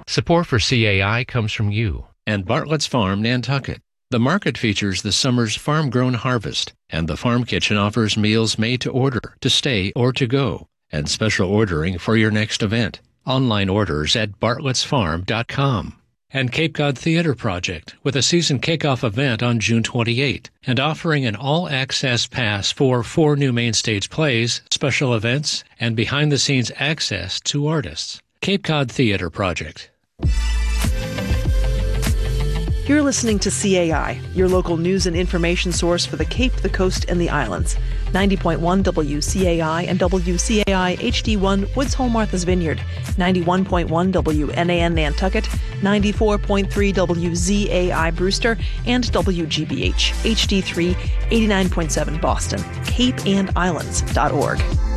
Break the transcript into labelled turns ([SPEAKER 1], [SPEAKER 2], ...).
[SPEAKER 1] Support for CAI comes from you and Bartlett's Farm, Nantucket. The market features the summer's farm-grown harvest, and the Farm Kitchen offers meals made to order, to stay, or to go, and special ordering for your next event. Online orders at bartlettsfarm.com. And Cape Cod Theater Project, with a season kickoff event on June 28, and offering an all-access pass for 4 new main stage plays, special events, and behind-the-scenes access to artists. Cape Cod Theater Project.
[SPEAKER 2] You're listening to CAI, your local news and information source for the Cape, the Coast, and the Islands. 90.1 WCAI and WCAI HD1 Woods Hole Martha's Vineyard. 91.1 WNAN Nantucket. 94.3 WZAI Brewster. And WGBH HD3 89.7 Boston. CapeandIslands.org.